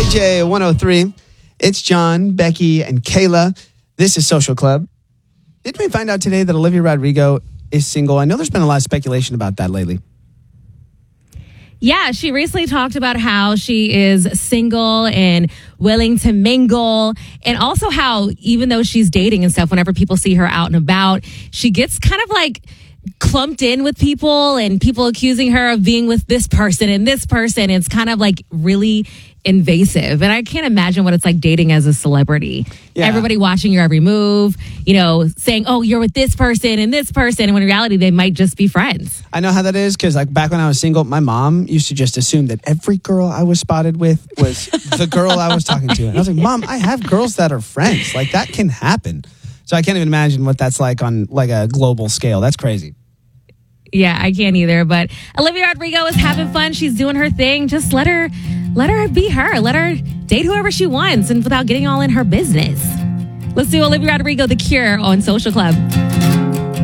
DJ 103. It's John, Becky, and Kayla. This is Social Club. Didn't we find out today that Olivia Rodrigo is single? I know there's been a lot of speculation about that lately. Yeah, she recently talked about how she is single and willing to mingle, and also how even though she's dating and stuff, whenever people see her out and about, she gets kind of like clumped in with people and people accusing her of being with this person and this person. It's kind of like really invasive. And I can't imagine what it's like dating as a celebrity. Yeah. Everybody watching your every move, you know, saying, oh, you're with this person and this person. And when in reality, they might just be friends. I know how that is because like back when I was single, my mom used to just assume that every girl I was spotted with was the girl I was talking to. And I was like, Mom, I have girls that are friends. Like that can happen. So I can't even imagine what that's like on like a global scale. That's crazy. Yeah, I can't either. But Olivia Rodrigo is having fun. She's doing her thing. Just let her be her. Let her date whoever she wants and without getting all in her business. Let's do Olivia Rodrigo, The Cure on Social Club.